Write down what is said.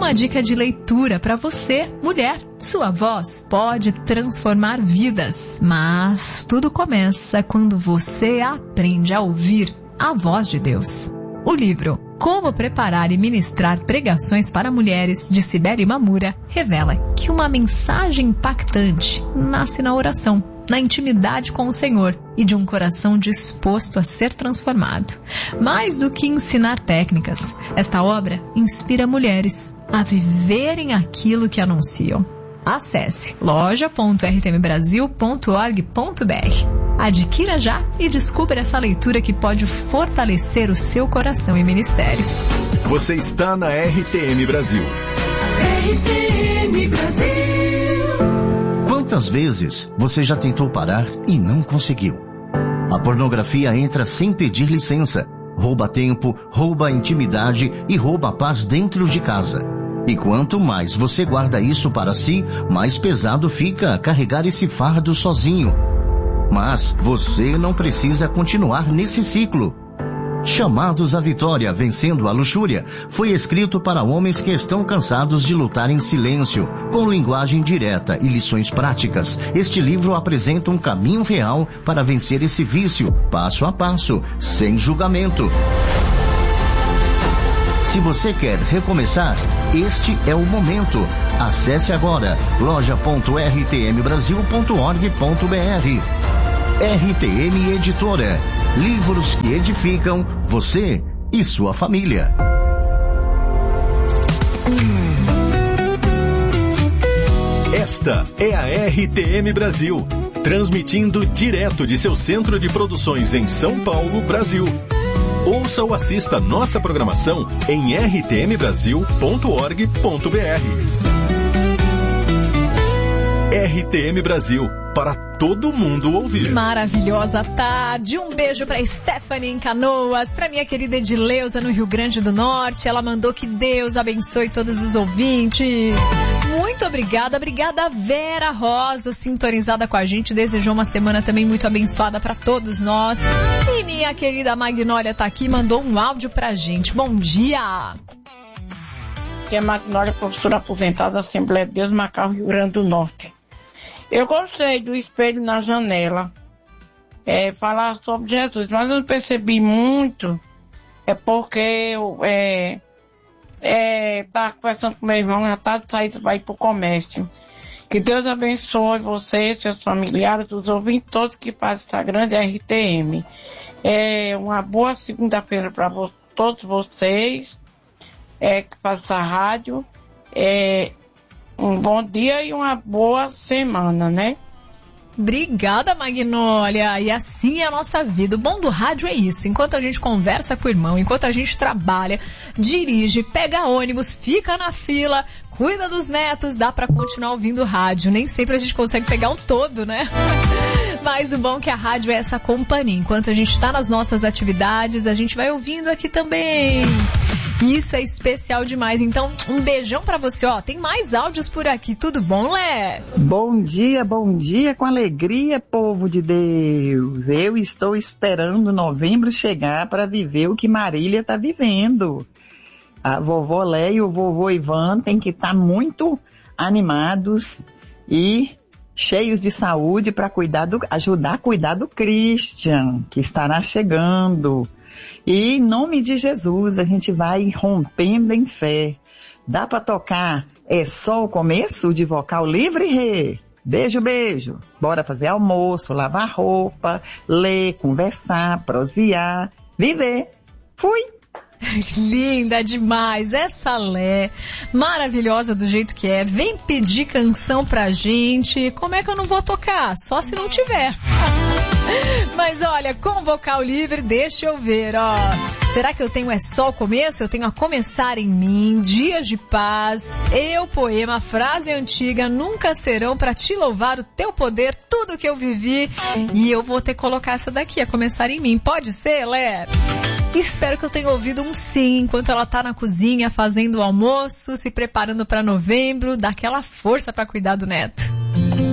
uma dica de leitura para você, mulher. Sua voz pode transformar vidas, mas tudo começa quando você aprende a ouvir a voz de Deus. O livro Como Preparar e Ministrar Pregações para Mulheres, de Cibele Mamura, revela que uma mensagem impactante nasce na oração, na intimidade com o Senhor e de um coração disposto a ser transformado. Mais do que ensinar técnicas, esta obra inspira mulheres a viverem aquilo que anunciam. Acesse loja.rtmbrasil.org.br. Adquira já e descubra essa leitura que pode fortalecer o seu coração e ministério. Você está na RTM Brasil. RTM Brasil. Quantas vezes você já tentou parar e não conseguiu? A pornografia entra sem pedir licença, rouba tempo, rouba a intimidade e rouba a paz dentro de casa. E quanto mais você guarda isso para si, mais pesado fica carregar esse fardo sozinho. Mas você não precisa continuar nesse ciclo. Chamados à Vitória, Vencendo a Luxúria, foi escrito para homens que estão cansados de lutar em silêncio, com linguagem direta e lições práticas. Este livro apresenta um caminho real para vencer esse vício, passo a passo, sem julgamento. Se você quer recomeçar, este é o momento. Acesse agora loja.rtmbrasil.org.br. RTM Editora. Livros que edificam você e sua família. Esta é a RTM Brasil, transmitindo direto de seu centro de produções em São Paulo, Brasil. Ouça ou assista nossa programação em rtmbrasil.org.br. RTM Brasil, para todo mundo ouvir. Maravilhosa tarde. Um beijo para Stephanie em Canoas, para minha querida Edileuza no Rio Grande do Norte. Ela mandou que Deus abençoe todos os ouvintes. Muito obrigada. Obrigada, Vera Rosa, sintonizada com a gente. Desejou uma semana também muito abençoada para todos nós. E minha querida Magnólia tá aqui, mandou um áudio pra gente. Bom dia. Aqui é Magnólia, professora aposentada da Assembleia de Deus, Macau, Rio Grande do Norte. Eu gostei do espelho na janela, falar sobre Jesus, mas eu não percebi muito, porque eu tava conversando com meu irmão, já tá saindo, vai pro comércio. Que Deus abençoe você, seus familiares, os ouvintes todos que fazem essa grande RTM. Uma boa segunda-feira para todos vocês, que fazem essa rádio. Um bom dia e uma boa semana, né? Obrigada, Magnólia. E assim é a nossa vida. O bom do rádio é isso. Enquanto a gente conversa com o irmão, enquanto a gente trabalha, dirige, pega ônibus, fica na fila, cuida dos netos, dá pra continuar ouvindo o rádio. Nem sempre a gente consegue pegar o todo, né? Mas o bom é que a rádio é essa companhia. Enquanto a gente tá nas nossas atividades, a gente vai ouvindo aqui também. Isso é especial demais. Então, um beijão pra você. Ó, tem mais áudios por aqui. Tudo bom, Lé? Bom dia com alegria, povo de Deus. Eu estou esperando novembro chegar para viver o que Marília está vivendo. A vovó Lé e o vovô Ivan têm que estar muito animados e cheios de saúde para ajudar a cuidar do Christian, que estará chegando. E em nome de Jesus, a gente vai rompendo em fé. Dá para tocar É Só o Começo de Vocal Livre, Rê? Beijo, beijo. Bora fazer almoço, lavar roupa, ler, conversar, prosear, viver. Fui! Linda demais, essa Lé, maravilhosa do jeito que é, vem pedir canção pra gente. Como é que eu não vou tocar? Só se não tiver. Mas olha, com vocal livre, deixa eu ver, ó. Será que eu tenho É Só o Começo? Eu tenho A Começar em Mim, Dias de Paz, Eu, poema, frase antiga, Nunca Serão, Pra Te Louvar o Teu Poder, Tudo Que Eu Vivi. E eu vou ter que colocar essa daqui, A Começar em Mim. Pode ser, Lé? Espero que eu tenha ouvido um sim, enquanto ela tá na cozinha fazendo o almoço, se preparando para novembro, dá aquela força para cuidar do neto.